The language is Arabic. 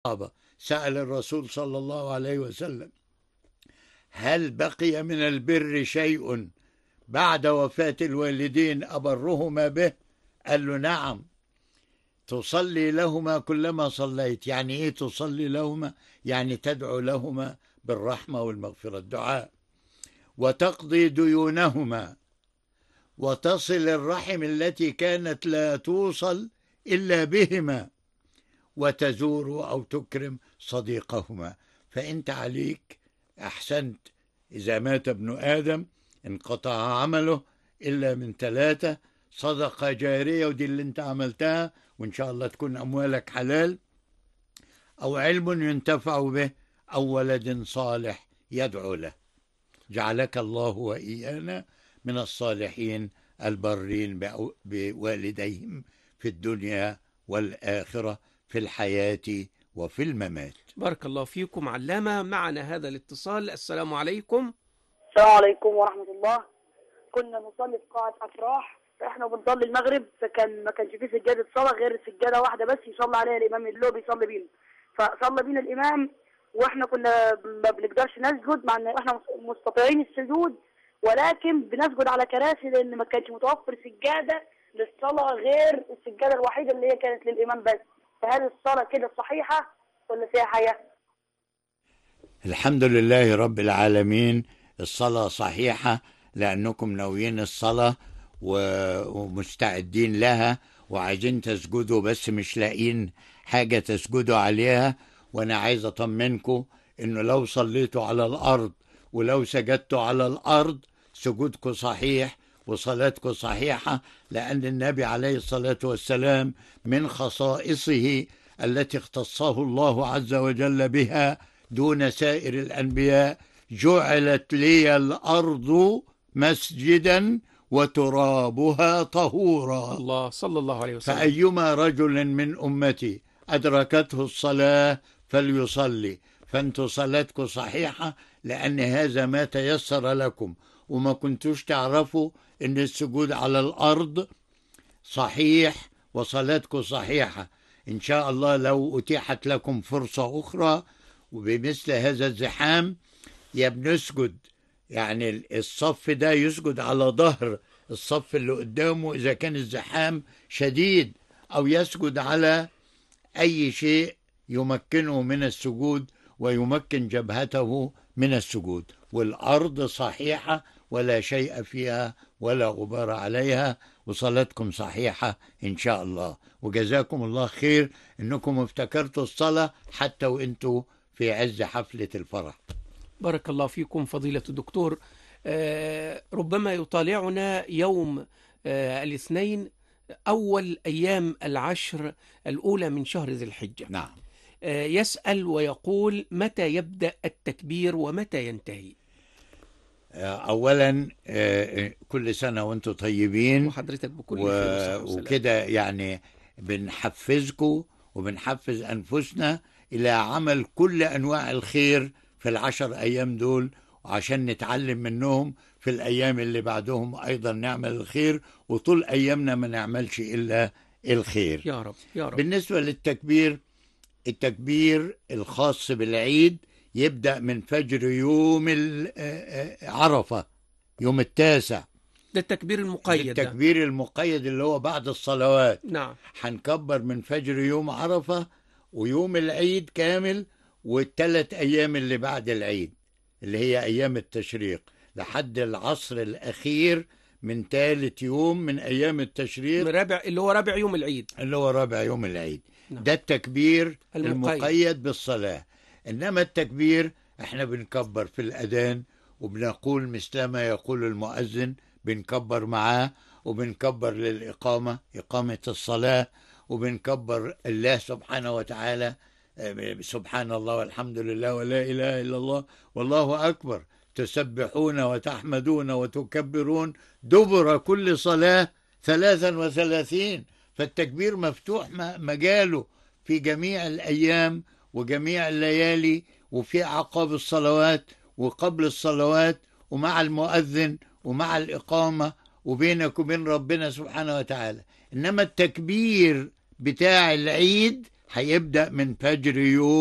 الصحابة سأل الرسول صلى الله عليه وسلم: هل بقي من البر شيء بعد وفاة الوالدين أبرهما به؟ قال له: نعم، تصلي لهما كلما صليت. يعني إيه تصلي لهما؟ يعني تدعو لهما بالرحمة والمغفرة، الدعاء. وتقضي ديونهما، وتصل الرحم التي كانت لا توصل إلا بهما، وتزور أو تكرم صديقهما. فأنت عليك أحسنت. إذا مات ابن آدم انقطع عمله إلا من ثلاثة: صدقة جارية، ودي اللي انت عملتها وإن شاء الله تكون أموالك حلال، أو علم ينتفع به، أو ولد صالح يدعو له. جعلك الله وإيانا من الصالحين البرين بوالديهم في الدنيا والآخرة، في الحياة وفي الممات. بارك الله فيكم علامة. معنا هذا الاتصال. السلام عليكم. السلام عليكم ورحمة الله. كنا نصلي في قاعة أفراح، فإحنا بنصلي المغرب، ما كانش فيه سجادة صلاة غير سجادة واحدة بس يصلي عليها الإمام اللي هو بيصلي بينا. فصلى بينا الإمام، وإحنا كنا ما بنقدرش نسجد، مع إن إحنا مستطيعين السجود، ولكن بنسجد على كراسي لأن ما كانش متوفر سجادة للصلاة غير السجادة الوحيدة اللي هي كانت للإمام بس. فهل الصلاة كده صحيحة ولا فيها حاجة؟ الحمد لله رب العالمين. الصلاة صحيحة لأنكم ناويين الصلاة ومستعدين لها وعايزين تسجدوا، بس مش لاقين حاجة تسجدوا عليها. وأنا عايز أطمنكم إنه لو صليتوا على الأرض ولو سجدتوا على الأرض سجودكم صحيح وصلاتكم صحيحة، لأن النبي عليه الصلاة والسلام من خصائصه التي اختصه الله عز وجل بها دون سائر الأنبياء: جعلت لي الأرض مسجدا وترابها طهورا. الله، صلى الله عليه وسلم. فأيما رجل من أمتي أدركته الصلاة فليصلي. فأنتوا صلاتكم صحيحة لأن هذا ما تيسر لكم، وما كنتوش تعرفوا أن السجود على الأرض صحيح وصلاتكم صحيحة. إن شاء الله لو أتيحت لكم فرصة أخرى وبمثل هذا الزحام، يا بنسجد يعني الصف ده يسجد على ظهر الصف اللي قدامه إذا كان الزحام شديد، أو يسجد على أي شيء يمكنه من السجود ويمكن جبهته من السجود. والأرض صحيحة ولا شيء فيها ولا غبار عليها، وصلاتكم صحيحة إن شاء الله. وجزاكم الله خير إنكم افتكرتوا الصلاة حتى وإنتوا في عز حفلة الفرح. بارك الله فيكم فضيلة الدكتور. ربما يطالعنا يوم الاثنين أول أيام العشر الأولى من شهر ذي الحجة. نعم. يسأل ويقول: متى يبدأ التكبير ومتى ينتهي؟ أولا كل سنة وأنتم طيبين، وحضرتك بكل خير وكده يعني بنحفزكم وبنحفز أنفسنا إلى عمل كل أنواع الخير في العشر أيام دول، عشان نتعلم منهم في الأيام اللي بعدهم أيضا نعمل الخير، وطول أيامنا ما نعملش إلا الخير يا رب يا رب. بالنسبة للتكبير، التكبير الخاص بالعيد يبدأ من فجر يوم عرفة، يوم التاسع. ده التكبير المقيد. التكبير المقيد اللي هو بعد الصلوات. نعم. هنكبر من فجر يوم عرفة ويوم العيد كامل والثلاث أيام اللي بعد العيد اللي هي أيام التشريق لحد العصر الأخير من ثالث يوم من أيام التشريق، اللي هو رابع يوم العيد. اللي هو رابع يوم العيد. نعم. ده التكبير المقيد بالصلاة. إنما التكبير احنا بنكبر في الأذان وبنقول مثل ما يقول المؤذن، بنكبر معاه، وبنكبر للإقامة، إقامة الصلاة، وبنكبر الله سبحانه وتعالى، سبحان الله والحمد لله ولا إله إلا الله والله أكبر، تسبحون وتحمدون وتكبرون دبر كل صلاة 33. فالتكبير مفتوح مجاله في جميع الأيام وجميع الليالي، وفي أعقاب الصلوات وقبل الصلوات ومع المؤذن ومع الإقامة وبينك وبين ربنا سبحانه وتعالى. إنما التكبير بتاع العيد هيبدأ من فجر يوم